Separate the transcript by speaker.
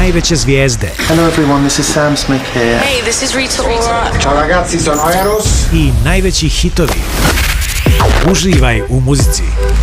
Speaker 1: najveće zvijezde.
Speaker 2: Hello everyone, this is Sam Smith here.
Speaker 3: Hey, this is Rita Ora.
Speaker 4: Ciao ragazzi, sono Eros.
Speaker 1: I najveći hitovi. Uživaj u muzici.